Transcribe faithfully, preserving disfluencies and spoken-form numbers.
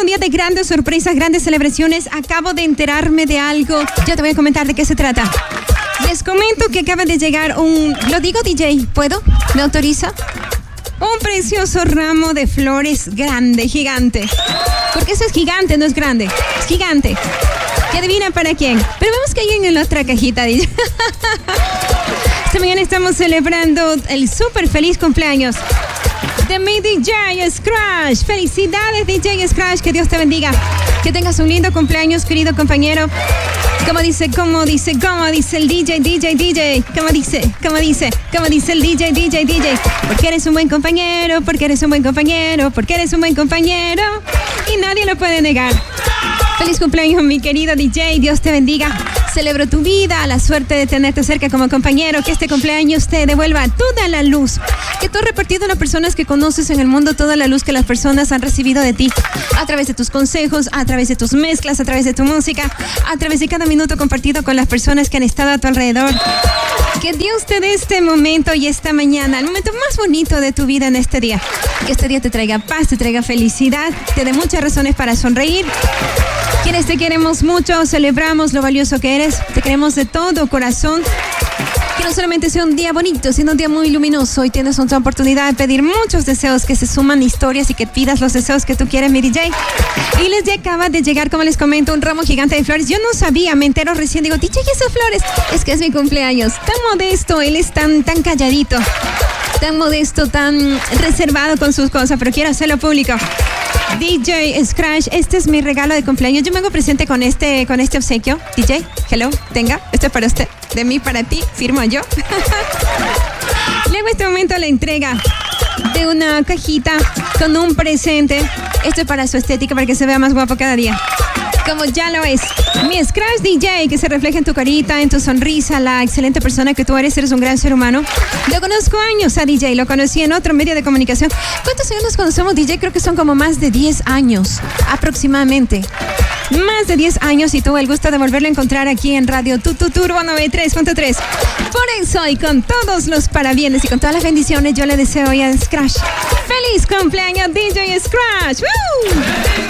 un día de grandes sorpresas, grandes celebraciones. Acabo de enterarme de algo. Ya te voy a comentar de qué se trata. Les comento que acaba de llegar un... Lo digo, D J, ¿puedo? ¿Me autoriza? Un precioso ramo de flores grande, gigante. Porque eso es gigante, no es grande. Es gigante. ¿Y adivina para quién? Pero vemos que hay en la otra cajita. D J. Esta mañana estamos celebrando el súper feliz cumpleaños de mi D J Scratch. Felicidades, D J Scratch. Que Dios te bendiga. Que tengas un lindo cumpleaños, querido compañero. Como dice, como dice, como dice el D J, D J, D J. Como dice, como dice, como dice el D J, D J, D J. Porque eres un buen compañero, porque eres un buen compañero, porque eres un buen compañero. Y nadie lo puede negar. Feliz cumpleaños, mi querido D J. Dios te bendiga. Celebro tu vida, la suerte de tenerte cerca como compañero. Que este cumpleaños te devuelva toda la luz que tú has repartido a las personas que conoces en el mundo, toda la luz que las personas han recibido de ti, a través de tus consejos, a través de tus mezclas, a través de tu música, a través de cada minuto compartido con las personas que han estado a tu alrededor. Que Dios te dé este momento y esta mañana, el momento más bonito de tu vida en este día. Que este día te traiga paz, te traiga felicidad, te dé muchas razones para sonreír. Quienes te queremos mucho, celebramos lo valioso que eres, te queremos de todo corazón. Que no solamente sea un día bonito, sino un día muy luminoso, y tienes otra oportunidad de pedir muchos deseos que se suman historias y que pidas los deseos que tú quieres, mi D J. Y les ya acaba de llegar, como les comento, un ramo gigante de flores. Yo no sabía, me entero recién, digo, D J, ¿y esas flores? Es que es mi cumpleaños. Tan modesto, él es tan, tan calladito, tan modesto, tan reservado con sus cosas, pero quiero hacerlo público. D J Scratch, este es mi regalo de cumpleaños. Yo me hago presente con este, con este obsequio. D J, hello, tenga, esto es para usted, de mí para ti, firmo yo. Le hago este momento la entrega de una cajita con un presente. Esto es para su estética, para que se vea más guapo cada día, como ya lo es. Mi Scratch D J, que se refleja en tu carita, en tu sonrisa, la excelente persona que tú eres. Eres un gran ser humano. Lo conozco años a D J, lo conocí en otro medio de comunicación. ¿Cuántos años nos conocemos, D J? Creo que son como más de diez años, aproximadamente. Más de diez años, y tuve el gusto de volverlo a encontrar aquí en Radio Tutu Turbo noventa y tres punto tres. Por eso, y con todos los parabienes y con todas las bendiciones, yo le deseo hoy a Scratch feliz cumpleaños, D J Scratch. ¡Woo!